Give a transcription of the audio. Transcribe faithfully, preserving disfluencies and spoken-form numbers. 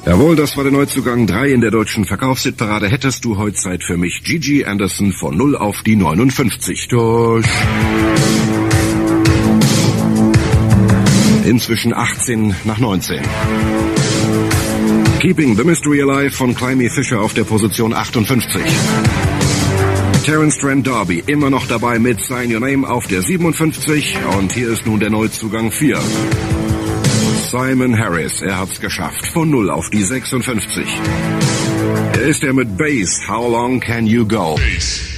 Jawohl, das war der Neuzugang drei in der deutschen Verkaufshitparade. Hättest du heute Zeit für mich? Gigi Anderson von null auf die neunundfünfzig durch. Inzwischen achtzehn nach neunzehn. Keeping the Mystery Alive von Climby Fisher auf der Position achtundfünfzig. Terence Trent D'Arby immer noch dabei mit Sign Your Name auf der siebenundfünfzig. Und hier ist nun der Neuzugang vier. Simon Harris, er hat's geschafft, von null auf die sechsundfünfzig. Er ist er mit Bass, How Long Can You Go? Bass.